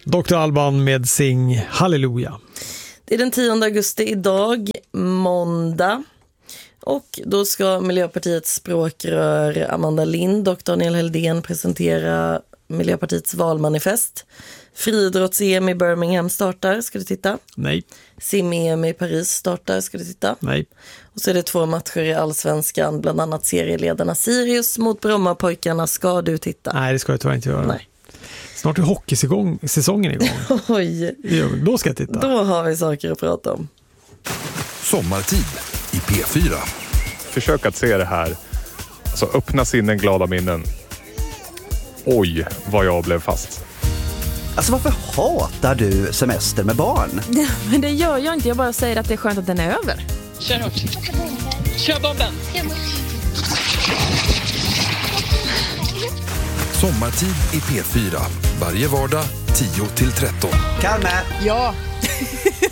Dr. Alban med Sing Halleluja. Det är den 10 augusti idag, måndag. Och då ska Miljöpartiets språkrör Amanda Lind och Daniel Heldén presentera Miljöpartiets valmanifest. Friidrotts-EM i Birmingham startar, ska du titta? Nej. Sim-EM i Paris startar, ska du titta? Nej. Och så är det 2 matcher i Allsvenskan, bland annat serieledarna Sirius mot Brommapojkarna. Ska du titta? Nej, det ska jag tyvärr inte göra. Nej. Snart är hockeysäsongen igång. Oj. Då ska jag titta. Då har vi saker att prata om. Sommartid i P4. Försök att se det här. Alltså öppna sinnen, glada minnen. Oj, vad jag blev fast. Alltså varför hatar du semester med barn? Men det gör jag inte, jag bara säger att det är skönt att den är över. Kör hårt. Kör bomben. Sommartid i P4. Varje vardag 10-13. Kalme! Ja.